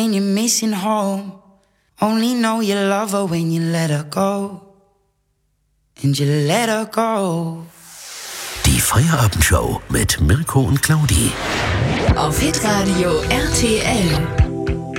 And you're missing home. Only know you love her when you let her go. And you let her go. Die Feierabendshow mit Mirko und Claudi. Auf Hitradio RTL.